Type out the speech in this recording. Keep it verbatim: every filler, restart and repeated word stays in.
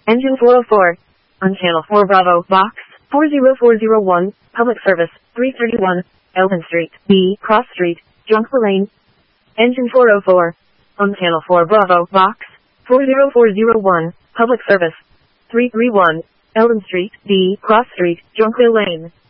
Engine four oh four. On Channel four Bravo, Box four zero four zero one, Public Service, three thirty-one, Elton Street, B, Cross Street, Jonquil Lane. Engine four oh four. On Channel four Bravo, Box four zero four zero one, Public Service, three thirty-one, Elton Street, B, Cross Street, Jonquil Lane.